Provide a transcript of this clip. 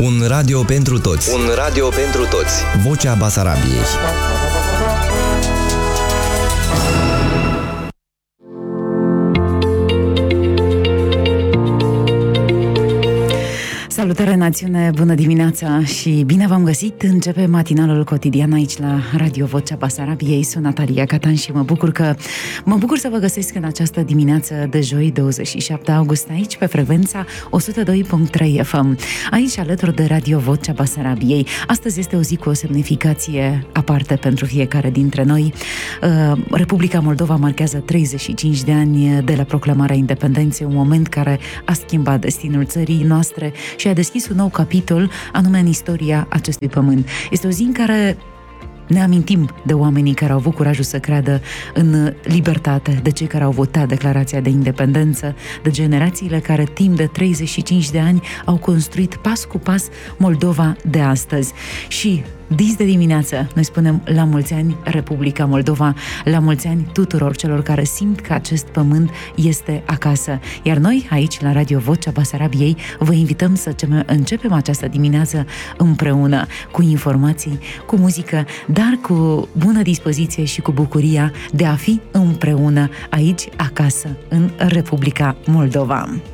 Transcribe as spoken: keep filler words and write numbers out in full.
Un radio pentru toți. Un radio pentru toți. Vocea Basarabiei. Salutare națiune, bună dimineața și bine v-am găsit. Începe matinalul cotidian aici la Radio Vocea Basarabiei. Sunt Natalia Catan și mă bucur că mă bucur să vă găsesc în această dimineață de joi douăzeci și șapte august aici pe frecvența o sută doi virgulă trei F M. Aici alături de Radio Vocea Basarabiei. Astăzi este o zi cu o semnificație aparte pentru fiecare dintre noi. Republica Moldova marchează treizeci și cinci de ani de la proclamarea independenței, un moment care a schimbat destinul țării noastre și a deschis un nou capitol, anume în istoria acestui pământ. Este o zi în care ne amintim de oamenii care au avut curajul să creadă în libertate, de cei care au votat declarația de independență, de generațiile care timp de treizeci și cinci de ani au construit pas cu pas Moldova de astăzi. Și dis de dimineață noi spunem la mulți ani Republica Moldova, la mulți ani tuturor celor care simt că acest pământ este acasă. Iar noi aici la Radio Vocea Basarabiei vă invităm să începem această dimineață împreună, cu informații, cu muzică, dar cu bună dispoziție și cu bucuria de a fi împreună aici acasă în Republica Moldova.